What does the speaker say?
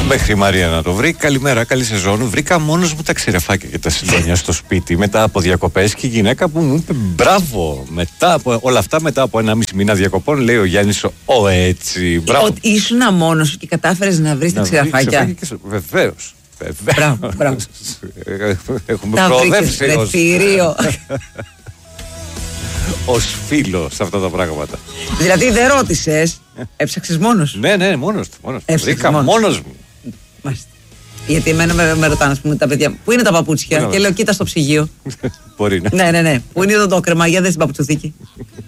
Μέχρι η Μαρία να το βρει. Καλημέρα, καλή σεζόν. Βρήκα μόνος μου τα ξηρεφάκια και τα συντόνια στο σπίτι μετά από διακοπές και η γυναίκα που μου είπε μπράβο. Μετά από όλα αυτά, μετά από 1,5 μήνα διακοπών, λέει ο Γιάννης, έτσι. Μπράβο. Ήσουν μόνος σου και κατάφερες να βρεις τα ξηρεφάκια. Βεβαίως. Μπράβο. Έχουμε προοδεύσει ως φίλο σε αυτά τα πράγματα. Δηλαδή δεν ρώτησες, έψαξες μόνος σου? Ναι, μόνος του. Βρήκα μόνος μου. Μάλιστα. Γιατί εμένα με ρωτάνε, ας πούμε, τα παιδιά, πού είναι τα παπούτσια? Και λέω, κοίτα στο ψυγείο. Μπορεί να. Ναι. Πού είναι το κρεμά, για δες την παπουτσοθήκη.